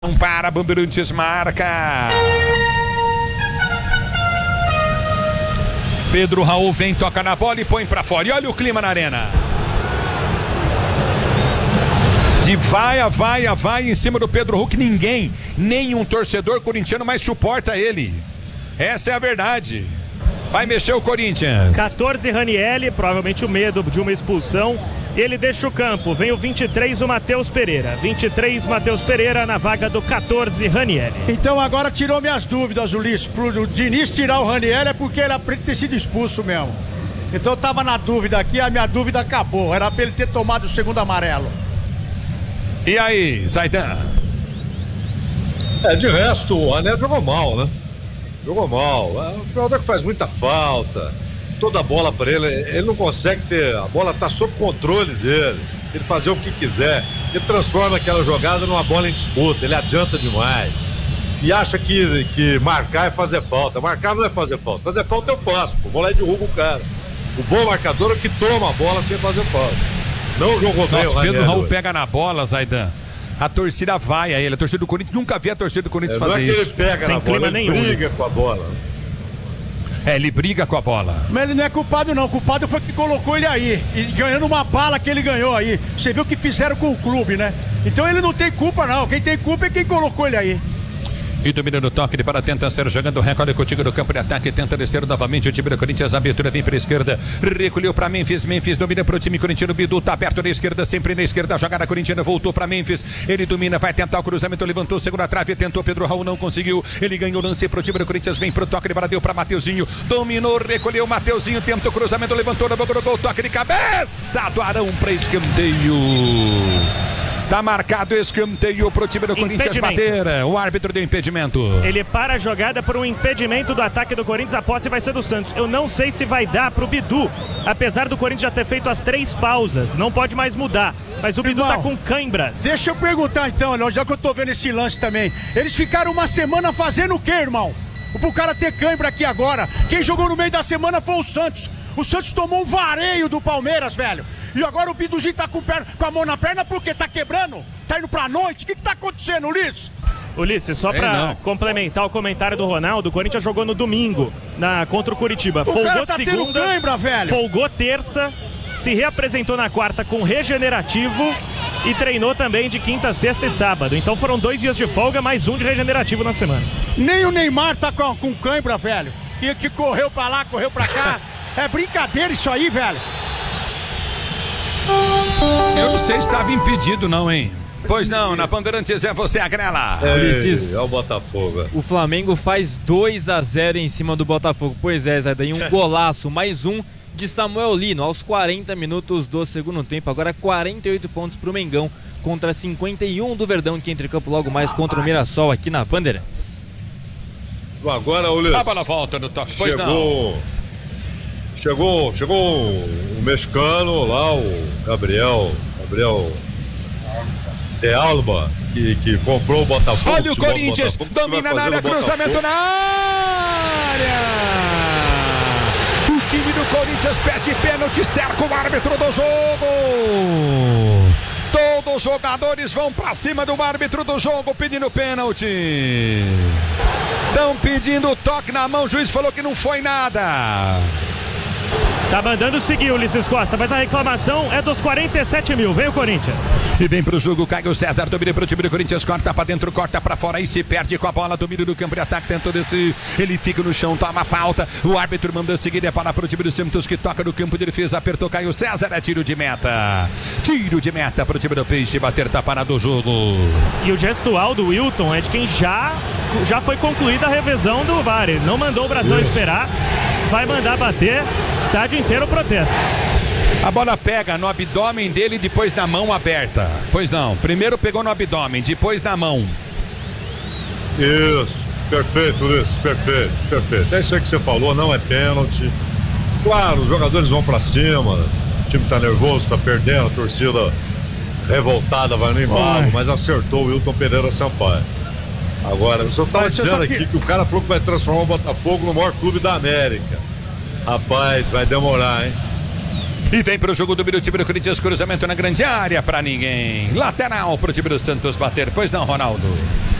Para, Bandeirantes marca. Pedro Raul vem, toca na bola e põe pra fora. E olha o clima na arena. De vai em cima do Pedro Raul, que ninguém, nenhum torcedor corintiano mais suporta ele. Essa é a verdade. Vai mexer o Corinthians. 14, Ranieri, provavelmente o medo de uma expulsão. Ele deixa o campo. Vem o 23, o Matheus Pereira. 23, Matheus Pereira na vaga do 14, Ranieri. Então agora tirou minhas dúvidas, Ulisses. Pro Diniz tirar o Ranieri é porque ele aprende ter sido expulso mesmo. Então eu tava na dúvida aqui, a minha dúvida acabou. Era pra ele ter tomado o segundo amarelo. E aí, Zaidan? De resto, o Ané jogou mal, né? Jogou mal. O jogador que faz muita falta. Toda a bola para ele não consegue ter. A bola tá sob controle dele. Ele fazer o que quiser. Ele transforma aquela jogada numa bola em disputa. Ele adianta demais. E acha que marcar é fazer falta. Marcar não é fazer falta. Fazer falta eu faço. Eu vou lá e derrubo o cara. O bom marcador é o que toma a bola sem fazer falta. Não jogou bem o Pedro Raul pega na bola, Zaidan. A torcida vai a ele. A torcida do Corinthians, nunca vi a torcida do Corinthians fazer isso. Não é que ele pega na bola, ele briga com a bola. Ele briga com a bola. Mas ele não é culpado não, o culpado foi que colocou ele aí, e ganhando uma bala que ele ganhou aí. Você viu o que fizeram com o clube, né? Então ele não tem culpa não, quem tem culpa é quem colocou ele aí. E domina no toque de para tentar ser jogando o recorde contigo no campo de ataque, tenta descer novamente o time do Corinthians, a abertura vem para a esquerda, recolheu para Memphis domina para o time corintiano, Bidu tá perto da esquerda, sempre na esquerda, a jogada corintiana voltou para Memphis, ele domina, vai tentar o cruzamento, levantou, segunda trave, tentou, Pedro Raul não conseguiu, ele ganhou o lance para o time do Corinthians, vem pro toque de para, deu para Mateuzinho, dominou, recolheu, Mateuzinho tenta o cruzamento, levantou na boca do gol, toque de cabeça do Arão para escanteio. Tá marcado escanteio pro time do Corinthians bater. O árbitro deu impedimento. Ele para a jogada por um impedimento do ataque do Corinthians. A posse vai ser do Santos. Eu não sei se vai dar pro Bidu. Apesar do Corinthians já ter feito as 3 pausas. Não pode mais mudar. Mas o Bidu tá com cãibras. Deixa eu perguntar então, já que eu tô vendo esse lance também. Eles ficaram uma semana fazendo o quê, irmão? Pro cara ter cãibra aqui agora. Quem jogou no meio da semana foi o Santos. O Santos tomou um vareio do Palmeiras, velho. E agora o Biduzinho tá com a mão na perna porque tá quebrando? Tá indo pra noite? O que tá acontecendo, Ulisses, só pra complementar o comentário do Ronaldo, o Corinthians jogou no domingo contra o Curitiba. Folgou cara tá segunda, tendo cãibra, velho. Folgou terça, se reapresentou na quarta com regenerativo e treinou também de quinta, sexta e sábado. Então foram 2 dias de folga, mais um de regenerativo na semana. Nem o Neymar tá com cãibra, velho. E que correu pra lá, correu pra cá. É brincadeira isso aí, velho. Eu não sei se estava impedido não, hein? Pois não, na Bandeirantes é você, Agrela. É o Botafogo. O Flamengo faz 2-0 em cima do Botafogo. Pois é, Zé, daí um golaço, mais um de Samuel Lino, aos 40 minutos do segundo tempo. Agora 48 pontos pro Mengão contra 51 do Verdão, que entra em campo logo mais contra o Mirassol aqui na Bandeirantes. Agora, Ulisses. A bola volta no toque, pois não. Chegou o mexicano lá, o Gabriel de Alba, que comprou o Botafogo. Olha o Corinthians, domina na área, cruzamento na área. O time do Corinthians pede pênalti, cerca o árbitro do jogo. Todos os jogadores vão pra cima do árbitro do jogo pedindo pênalti. Estão pedindo toque na mão, o juiz falou que não foi nada. Tá mandando seguir o Ulisses Costa, mas a reclamação é dos 47 mil. Vem o Corinthians. E vem pro jogo, Caio César, domina pro time do Corinthians, corta pra dentro, corta pra fora e se perde com a bola, domínio do campo de ataque, tentou descer, ele fica no chão, toma falta, o árbitro mandou seguir, é para pro time do Santos que toca no campo de defesa, apertou Caio César, é tiro de meta pro time do Peixe, bater, tá parado o jogo. E o gestual do Wilton é de quem já foi concluída a revisão do VAR, ele não mandou o Brasil esperar, vai mandar bater, estádio inteiro protesta. A bola pega no abdômen dele e depois na mão aberta. Pois não, primeiro pegou no abdômen, depois na mão. Isso, perfeito, Ulisses, perfeito. É isso aí que você falou, não é pênalti. Claro, os jogadores vão pra cima, o time tá nervoso, tá perdendo, a torcida revoltada vai no embalo, mas acertou o Wilton Pereira Sampaio. Agora, eu só tava dizendo aqui que o cara falou que vai transformar o Botafogo no maior clube da América. Rapaz, vai demorar, hein? E vem pro jogo do time do Corinthians, cruzamento na grande área pra ninguém. Lateral pro time do Santos bater, pois não, Ronaldo?